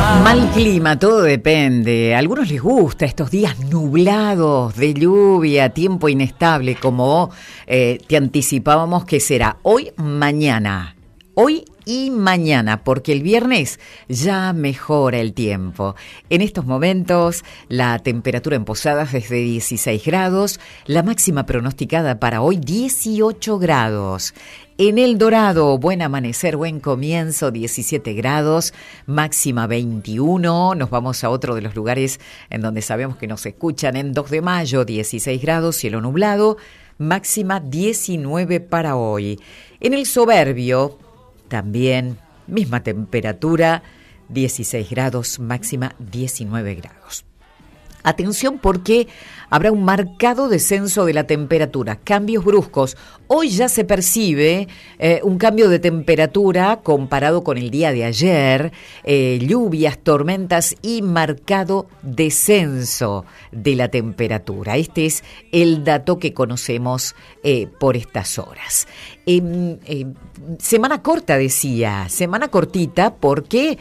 Mal clima, todo depende. A algunos les gusta estos días nublados, de lluvia, tiempo inestable, como te anticipábamos que será hoy, mañana. Hoy y mañana, porque el viernes ya mejora el tiempo. En estos momentos, la temperatura en Posadas es de 16 grados, la máxima pronosticada para hoy 18 grados. En El Dorado, buen amanecer, buen comienzo, 17 grados, máxima 21. Nos vamos a otro de los lugares en donde sabemos que nos escuchan. En 2 de mayo, 16 grados, cielo nublado, máxima 19 para hoy. En El Soberbio, también misma temperatura, 16 grados, máxima 19 grados. Atención porque habrá un marcado descenso de la temperatura, cambios bruscos. Hoy ya se percibe un cambio de temperatura comparado con el día de ayer, lluvias, tormentas y marcado descenso de la temperatura. Este es el dato que conocemos por estas horas. Semana corta, decía, semana cortita porque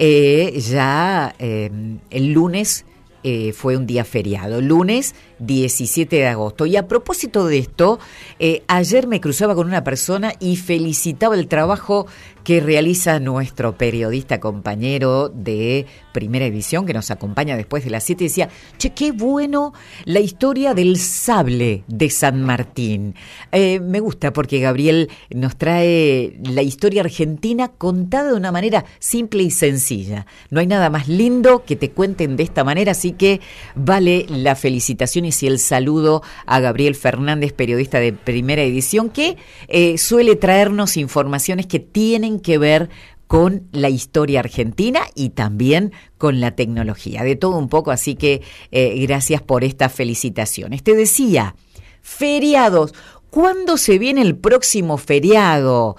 ya el lunes fue un día feriado, lunes 17 de agosto. Y a propósito de esto, ayer me cruzaba con una persona y felicitaba el trabajo que realiza nuestro periodista compañero de Primera Edición, que nos acompaña después de las 7, y decía, che, qué bueno la historia del sable de San Martín. Me gusta porque Gabriel nos trae la historia argentina contada de una manera simple y sencilla. No hay nada más lindo que te cuenten de esta manera, así que vale la felicitación y el saludo a Gabriel Fernández, periodista de Primera Edición, que suele traernos informaciones que tienen que ver con la historia argentina y también con la tecnología, de todo un poco, así que gracias por estas felicitaciones. Te decía, feriados. ¿Cuándo se viene el próximo feriado?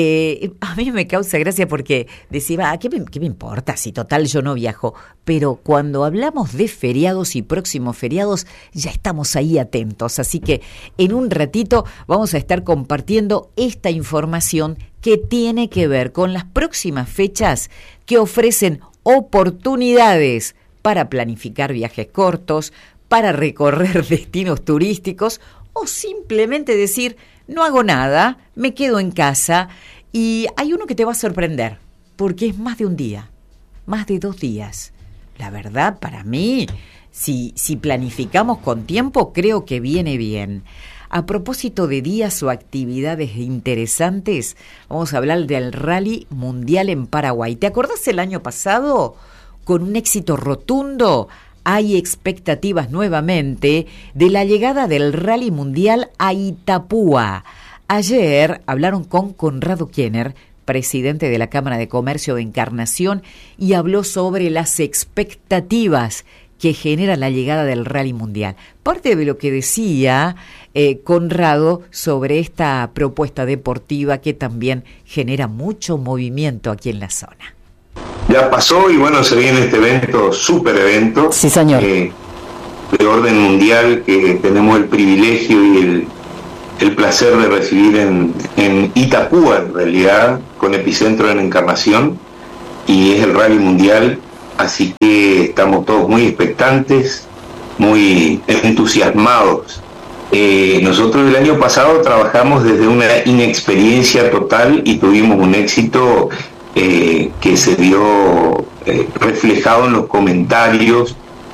A mí me causa gracia porque decía, ¿qué me importa si total yo no viajo? Pero cuando hablamos de feriados y próximos feriados, ya estamos ahí atentos. Así que en un ratito vamos a estar compartiendo esta información que tiene que ver con las próximas fechas que ofrecen oportunidades para planificar viajes cortos, para recorrer destinos turísticos, o simplemente decir, no hago nada, me quedo en casa. Y hay uno que te va a sorprender, porque es más de un día, más de 2 días. La verdad, para mí, si planificamos con tiempo, creo que viene bien. A propósito de días o actividades interesantes, vamos a hablar del Rally Mundial en Paraguay. ¿Te acordás el año pasado? Con un éxito rotundo. Hay expectativas nuevamente de la llegada del Rally Mundial a Itapúa. Ayer hablaron con Conrado Kiener, presidente de la Cámara de Comercio de Encarnación, y habló sobre las expectativas que genera la llegada del Rally Mundial. Parte de lo que decía Conrado sobre esta propuesta deportiva que también genera mucho movimiento aquí en la zona. Ya pasó y bueno, se viene este evento, súper evento. Sí, señor. De orden mundial que tenemos el privilegio y el placer de recibir en Itapúa, en realidad, con epicentro en Encarnación, y es el Rally Mundial, así que estamos todos muy expectantes, muy entusiasmados. Nosotros el año pasado trabajamos desde una inexperiencia total y tuvimos un éxito que se vio reflejado en los comentarios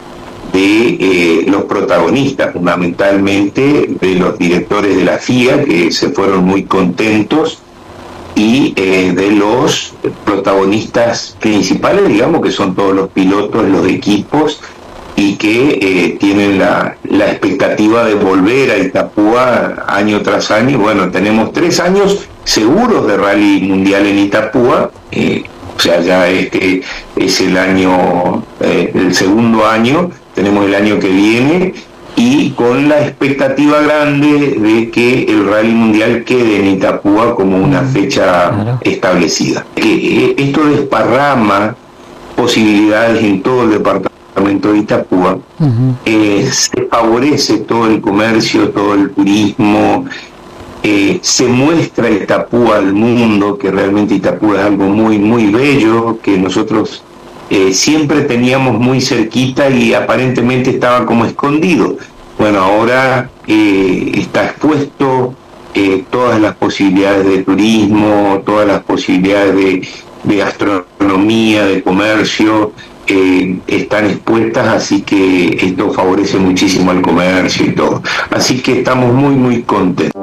de los protagonistas, fundamentalmente de los directores de la FIA, que se fueron muy contentos, y de los protagonistas principales, digamos, que son todos los pilotos, los equipos, y que tienen la expectativa de volver a Itapúa año tras año. Bueno, tenemos 3 años seguros de Rally Mundial en Itapúa, o sea, ya este es el año, el segundo año, tenemos el año que viene, y con la expectativa grande de que el Rally Mundial quede en Itapúa como una fecha establecida. Esto desparrama posibilidades en todo el departamento de Itapúa. Se favorece todo el comercio, todo el turismo, se muestra Itapúa al mundo, que realmente Itapúa es algo muy, muy bello, que nosotros siempre teníamos muy cerquita y aparentemente estaba como escondido. Bueno, ahora está expuesto, todas las posibilidades de turismo, todas las posibilidades de gastronomía, de comercio, están expuestas, así que esto favorece muchísimo al comercio y todo. Así que estamos muy, muy contentos.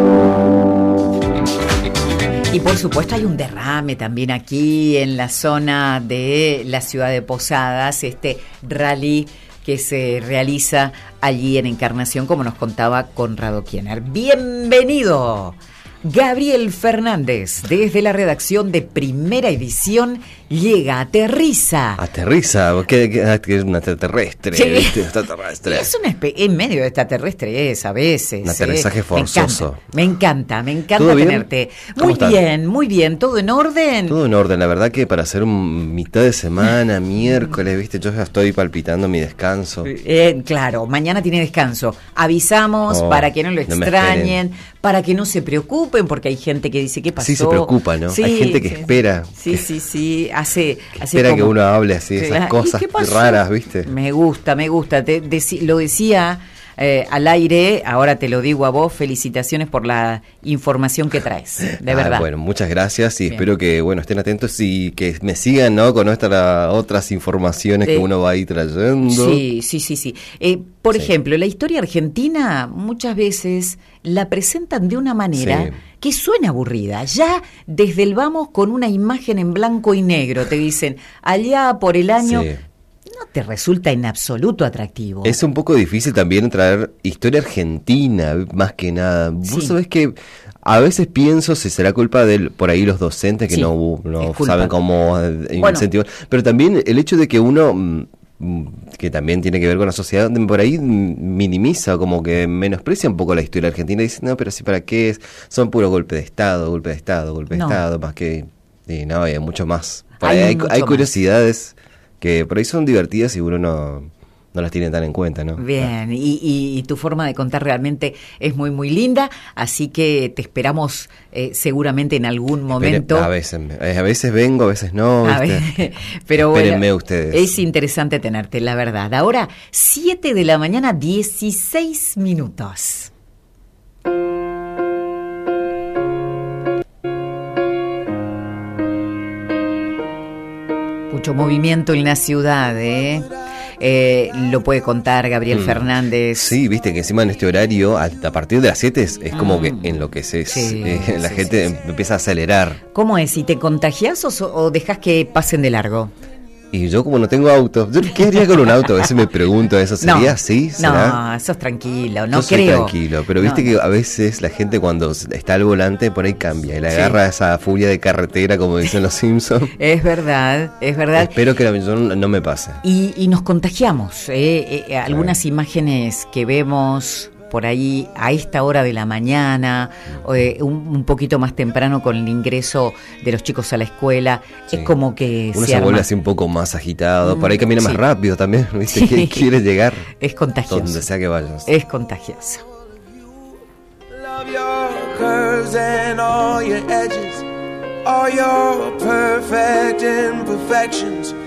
Y por supuesto hay un derrame también aquí en la zona de la ciudad de Posadas, este rally que se realiza allí en Encarnación, como nos contaba Conrado Kiener. ¡Bienvenido! Gabriel Fernández, desde la redacción de Primera Edición, llega, aterriza. Aterriza, que es un extraterrestre, Sí. ¿viste? Extraterrestre. Es en medio de extraterrestre es a veces. Un aterrizaje forzoso. Me encanta ¿Todo bien? tenerte. ¿Cómo Muy están? bien, muy bien. ¿Todo en orden? Todo en orden, la verdad que para hacer un mitad de semana, miércoles, ¿viste? Yo ya estoy palpitando mi descanso. Claro, mañana tiene descanso. Avisamos para que no lo no me extrañen, para que no se preocupen, porque hay gente que dice, ¿qué pasó? Sí, se preocupa, ¿no? Sí, Hay gente que sí, espera. Sí, sí. Espera como que uno hable así, ¿Y esas cosas qué pasó? raras, ¿viste? Me gusta. Lo decía al aire, ahora te lo digo a vos, felicitaciones por la información que traes, de verdad. Bueno, muchas gracias y Bien. espero que estén atentos y que me sigan, ¿no? Con otras informaciones que uno va ahí trayendo. Sí. Por ejemplo, la historia argentina muchas veces la presentan de una manera que suena aburrida. Ya desde el vamos con una imagen en blanco y negro, te dicen, allá por el año... Sí. No te resulta en absoluto atractivo. Es un poco difícil también traer historia argentina, más que nada. Vos sabés que a veces pienso si será culpa de por ahí los docentes que no saben cómo incentivar. Pero también el hecho de que uno, que también tiene que ver con la sociedad, por ahí minimiza, como que menosprecia un poco la historia argentina y dice, no, pero sí, ¿para qué? Son puro golpe de Estado, más que... Y no, hay mucho más. Por ahí hay curiosidades que por ahí son divertidas y uno no las tiene tan en cuenta, ¿no? Bien, y tu forma de contar realmente es muy, muy linda, así que te esperamos seguramente en algún momento. A veces vengo, a veces no, ¿viste? Pero espérenme ustedes. Es interesante tenerte, la verdad. Ahora, 7 de la mañana, 16 minutos. Mucho movimiento en la ciudad, lo puede contar Gabriel Fernández. Sí, viste que encima en este horario, a partir de las 7 es como que enloqueces. La gente empieza a acelerar. ¿Cómo es? ¿Y te contagias o dejas que pasen de largo? Y yo como no tengo auto, ¿qué haría con un auto? A veces me pregunto eso, ¿sería así? ¿Será? No, sos tranquilo, no yo soy creo. Tranquilo, pero viste que a veces la gente cuando está al volante por ahí cambia y le agarra esa furia de carretera, como dicen los Simpsons. Es verdad. Espero que no me pase. Y nos contagiamos, algunas imágenes que vemos por ahí a esta hora de la mañana, un poquito más temprano con el ingreso de los chicos a la escuela, es como que uno se vuelve así un poco más agitado, por ahí camina más rápido también, ¿viste? Quiere llegar. Es contagioso. Donde sea que vayas. Es contagioso. All your perfect imperfections,